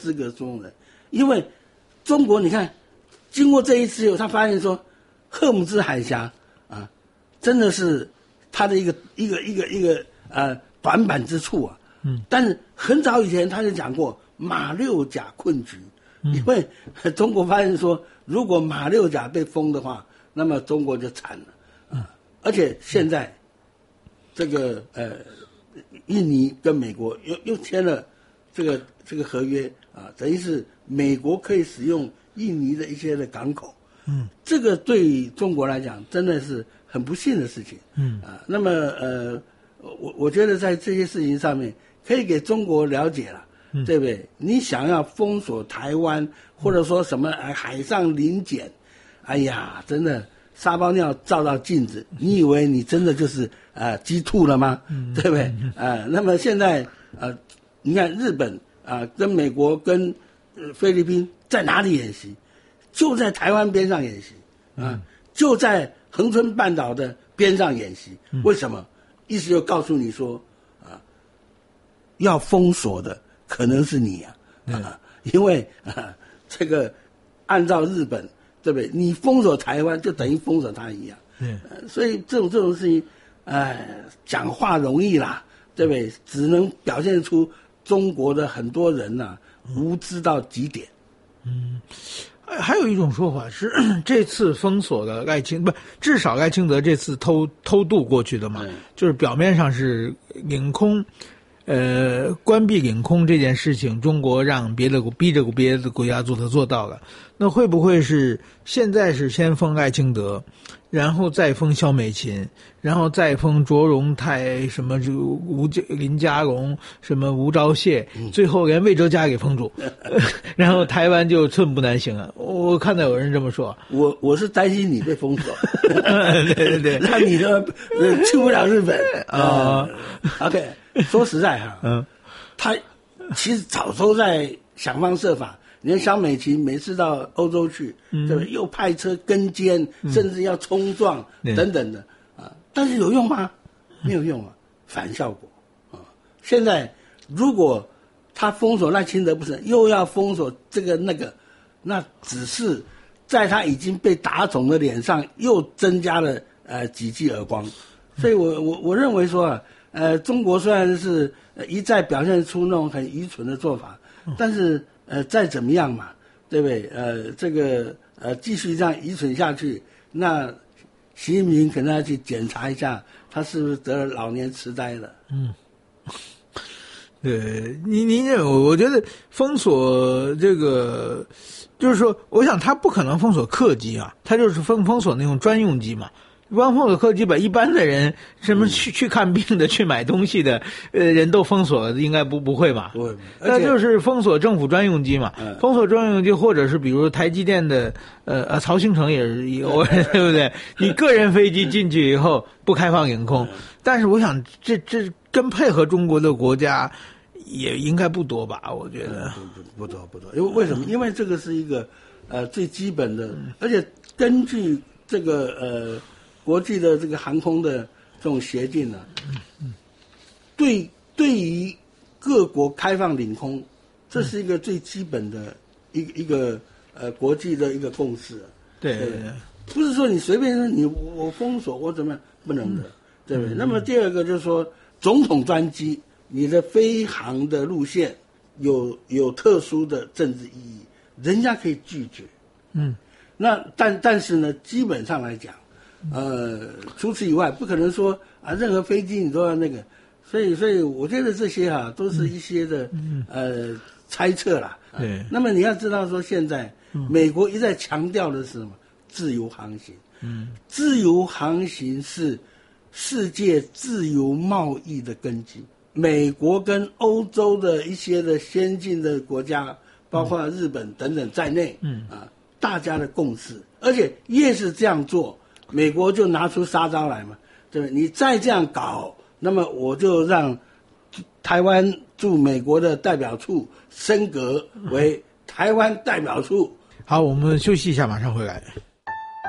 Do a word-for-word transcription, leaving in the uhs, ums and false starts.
资格说人，因为中国你看，经过这一次以后，他发现说，赫姆兹海峡啊，真的是他的一个一个一个一个呃短板之处啊。嗯，但是很早以前他就讲过马六甲困局，嗯、因为中国发现说，如果马六甲被封的话，那么中国就惨了。嗯，而且现在这个呃，印尼跟美国又又签了这个这个合约啊，等于是美国可以使用印尼的一些的港口。嗯，这个对中国来讲真的是很不幸的事情。嗯啊，那么呃，我我觉得在这些事情上面。可以给中国了解了，嗯、对不对？你想要封锁台湾，或者说什么海上临检，哎呀，真的撒泡尿照到镜子，你以为你真的就是呃鸡兔了吗？嗯、对不对？啊、呃，那么现在呃，你看日本啊、呃，跟美国跟、呃、菲律宾在哪里演习？就在台湾边上演习啊、呃，就在恒春半岛的边上演习。为什么？意思就告诉你说。要封锁的可能是你啊，啊因为啊这个按照日本对不对？你封锁台湾就等于封锁他一样，嗯、呃，所以这种这种事情，哎、呃，讲话容易啦，对不对？只能表现出中国的很多人呐、啊、无知到极点。 嗯，还有一种说法是，这次封锁的赖清不，至少赖清德这次偷偷渡过去的嘛，嗯、就是表面上是领空。呃，关闭领空这件事情，中国让别的逼着别的国家做，他做到了。那会不会是现在是先封赖清德，然后再封萧美琴，然后再封卓荣泰什么这吴林佳龙什么吴钊燮，最后连魏哲家给封住，然后台湾就寸步难行啊！我看到有人这么说， 我我是担心你被封锁， 对对对， 让你的去不了日本啊。呃、OK。说实在哈，嗯，他其实早都在想方设法。你看萧美琴每次到欧洲去，嗯、对不对？又派车跟监，嗯、甚至要冲撞、嗯、等等的啊。但是有用吗？没有用啊，反效果啊。现在如果他封锁赖清德不成，又要封锁这个那个，那只是在他已经被打肿的脸上又增加了呃几记耳光。所以我我我认为说啊。呃，中国虽然是一再表现出那种很愚蠢的做法，但是呃，再怎么样嘛，对不对？呃，这个呃，继续这样愚蠢下去，那习近平可能要去检查一下，他是不是得了老年痴呆了？ 嗯，对，您您认为？我觉得封锁这个，就是说，我想他不可能封锁客机啊，他就是封封锁那种专用机嘛。光封锁客机把一般的人什么去、嗯、去看病的、去买东西的呃人都封锁，应该不不会吧？ 不会， 那就是封锁政府专用机嘛。嗯、封锁专用机，或者是比如台积电的呃呃曹兴诚也是有，对不对？你个人飞机进去以后不开放领空，嗯、但是我想这这跟配合中国的国家也应该不多吧？我觉得、 嗯、不不多不多，因为为什么？因为这个是一个呃最基本的，而且根据这个呃。国际的这个航空的这种协定呢、啊，对对于各国开放领空，这是一个最基本的一个一个呃国际的一个共识、啊。 对对对， 不是说你随便说你我封锁我怎么样不能的，对不对？嗯、那么第二个就是说，总统专机你的飞航的路线有有特殊的政治意义，人家可以拒绝。嗯，那但但是呢，基本上来讲。呃，除此以外，不可能说啊，任何飞机你都要那个，所以，所以我觉得这些哈、啊，都是一些的、嗯、呃猜测啦。对、啊。那么你要知道说，现在、嗯、美国一再强调的是什么？自由航行。嗯。自由航行是世界自由贸易的根基。美国跟欧洲的一些的先进的国家，包括日本等等在内，嗯啊，大家的共识，而且越是这样做。美国就拿出杀招来嘛，对不对？你再这样搞，那么我就让台湾驻美国的代表处升格为台湾代表处。 好，我们休息一下，马上回来。